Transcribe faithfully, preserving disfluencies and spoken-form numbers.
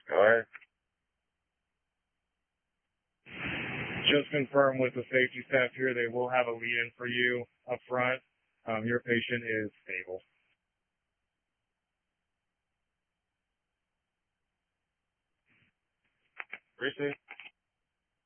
Go ahead. Just confirm with the safety staff here, they will have a lead-in for you up front. Um, your patient is stable. Receive.